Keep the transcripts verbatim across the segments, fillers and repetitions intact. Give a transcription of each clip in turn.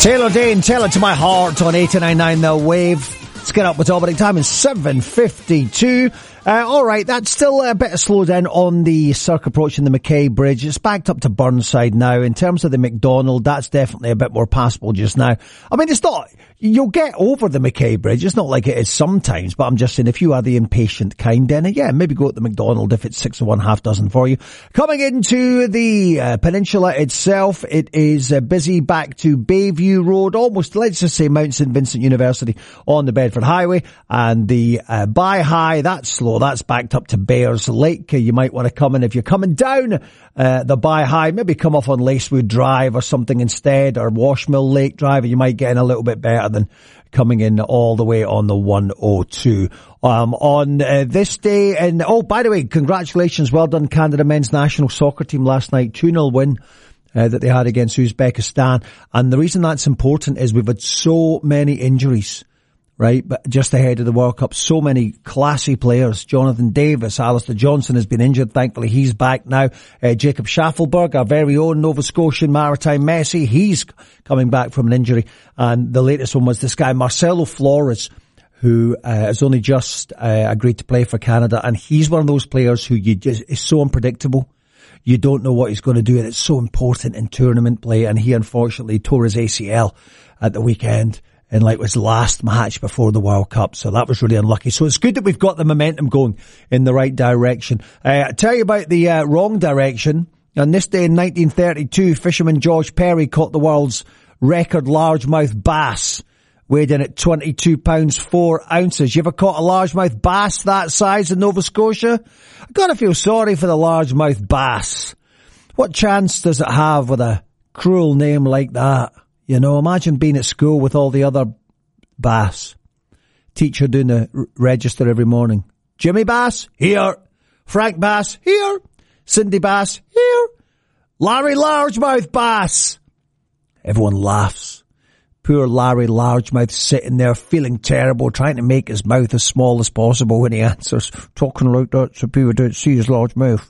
Taylor Dane, Tell It to My Heart on eighty-nine point nine The Wave. Let's get up with Dominic. Time is seven fifty-two. Uh, all right, that's still a bit of slowdown on the circuit approaching the Mackay Bridge. It's backed up to Burnside now. In terms of the McDonald, that's definitely a bit more passable just now. I mean, it's not, you'll get over the Mackay Bridge. It's not like it is sometimes, but I'm just saying if you are the impatient kind, then yeah, maybe go at the McDonald if it's six of one, half dozen for you. Coming into the uh, peninsula itself, it is uh, busy back to Bayview Road, almost, let's just say Mount Saint Vincent University on the Bedford Highway, and the uh, By High, that's slow. That's backed up to Bears Lake. You might want to come in if you're coming down uh, the By High, maybe come off on Lacewood Drive or something instead, or Washmill Lake Drive, and you might get in a little bit better than coming in all the way on the one oh two. Um, on uh, this day, and oh, by the way, congratulations, well done Canada men's national soccer team last night, two nil win. Uh, that they had against Uzbekistan. And the reason that's important is we've had so many injuries, right? But just ahead of the World Cup, so many classy players. Jonathan Davis, Alistair Johnson has been injured. Thankfully, he's back now. Uh, Jacob Schaffelberg, our very own Nova Scotian maritime Messi, he's coming back from an injury. And the latest one was this guy, Marcelo Flores, who uh, has only just uh, agreed to play for Canada. And he's one of those players who you just is so unpredictable. You don't know what he's going to do, and it's so important in tournament play. And he unfortunately tore his A C L at the weekend in like his last match before the World Cup. So that was really unlucky. So it's good that we've got the momentum going in the right direction. Uh, I'll tell you about the uh, wrong direction. On this day in nineteen thirty-two, fisherman George Perry caught the world's record largemouth bass, weighed in at twenty-two pounds four ounces. You ever caught a largemouth bass that size in Nova Scotia? I gotta feel sorry for the largemouth bass. What chance does it have with a cruel name like that? You know, imagine being at school with all the other bass. Teacher doing the r- register every morning. Jimmy Bass, here. Frank Bass, here. Cindy Bass, here. Larry Largemouth Bass. Everyone laughs. Poor Larry Largemouth sitting there feeling terrible, trying to make his mouth as small as possible when he answers, talking like that so people don't see his large mouth.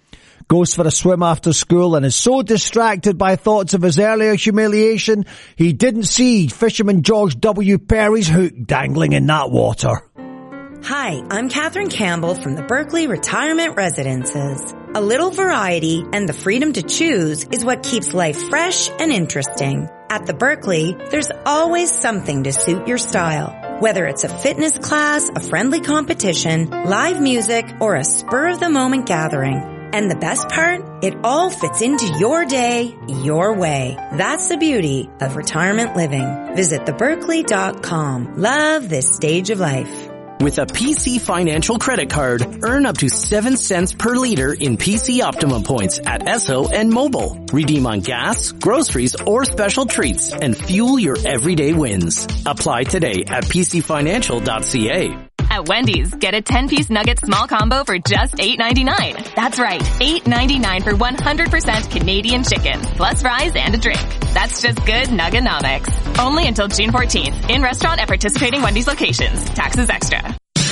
Goes for a swim after school and is so distracted by thoughts of his earlier humiliation, he didn't see fisherman George W. Perry's hook dangling in that water. Hi, I'm Catherine Campbell from the Berkeley Retirement Residences. A little variety and the freedom to choose is what keeps life fresh and interesting. At the Berkeley, there's always something to suit your style. Whether it's a fitness class, a friendly competition, live music, or a spur-of-the-moment gathering. And the best part? It all fits into your day, your way. That's the beauty of retirement living. Visit the berkeley dot com. Love this stage of life. With a P C Financial credit card, earn up to seven cents per liter in P C Optimum points at Esso and Mobile. Redeem on gas, groceries, or special treats and fuel your everyday wins. Apply today at p c financial dot c a. At Wendy's, get a ten-piece nugget small combo for just eight ninety-nine. That's right, eight ninety-nine for one hundred percent Canadian chicken, plus fries and a drink. That's just good Nuggenomics. Only until June fourteenth. In restaurant at participating Wendy's locations. Taxes extra.